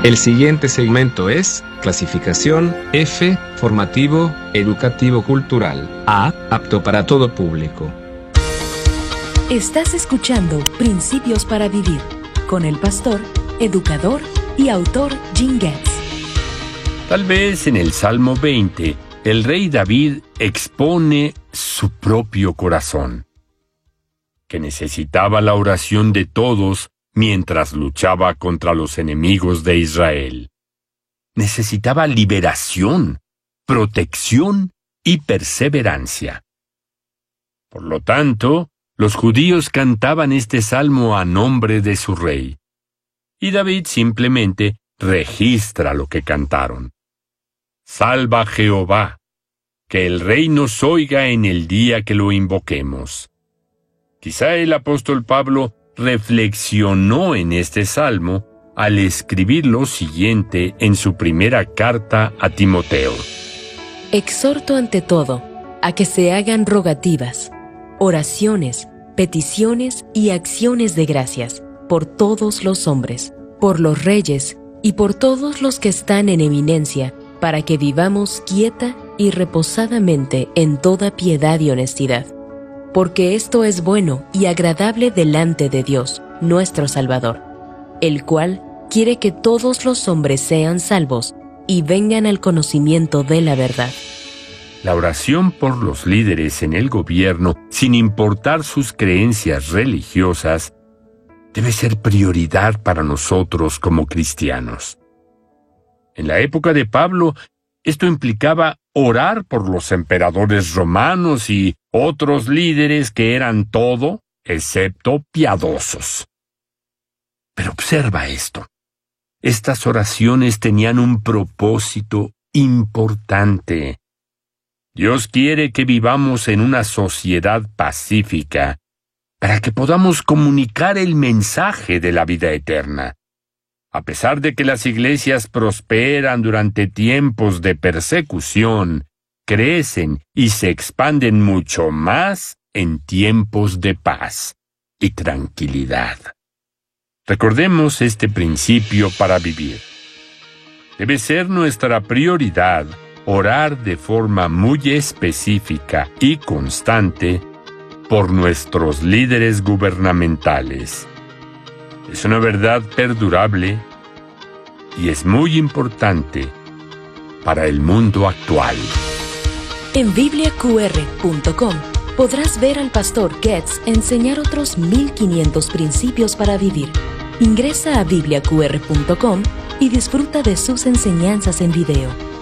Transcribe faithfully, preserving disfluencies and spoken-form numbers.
El siguiente segmento es clasificación F, formativo, educativo cultural. A, apto para todo público. Estás escuchando Principios para Vivir con el pastor, educador y autor Gene Getz. Tal vez en el Salmo veinte, el rey David expone su propio corazón, que necesitaba la oración de todos mientras luchaba contra los enemigos de Israel. Necesitaba liberación, protección y perseverancia. Por lo tanto, los judíos cantaban este salmo a nombre de su rey, y David simplemente registra lo que cantaron. Salva Jehová, que el rey nos oiga en el día que lo invoquemos. Quizá el apóstol Pablo reflexionó en este salmo al escribir lo siguiente en su primera carta a Timoteo. Exhorto ante todo a que se hagan rogativas, oraciones, peticiones y acciones de gracias por todos los hombres, por los reyes y por todos los que están en eminencia, para que vivamos quieta y reposadamente en toda piedad y honestidad. Porque esto es bueno y agradable delante de Dios, nuestro Salvador, el cual quiere que todos los hombres sean salvos y vengan al conocimiento de la verdad. La oración por los líderes en el gobierno, sin importar sus creencias religiosas, debe ser prioridad para nosotros como cristianos. En la época de Pablo, esto implicaba orar por los emperadores romanos y otros líderes que eran todo excepto piadosos. Pero observa esto. Estas oraciones tenían un propósito importante. Dios quiere que vivamos en una sociedad pacífica para que podamos comunicar el mensaje de la vida eterna. A pesar de que las iglesias prosperan durante tiempos de persecución, crecen y se expanden mucho más en tiempos de paz y tranquilidad. Recordemos este principio para vivir. Debe ser nuestra prioridad orar de forma muy específica y constante por nuestros líderes gubernamentales. Es una verdad perdurable y es muy importante para el mundo actual. En biblia q r punto com podrás ver al pastor Getz enseñar otros mil quinientos principios para vivir. Ingresa a biblia q r punto com y disfruta de sus enseñanzas en video.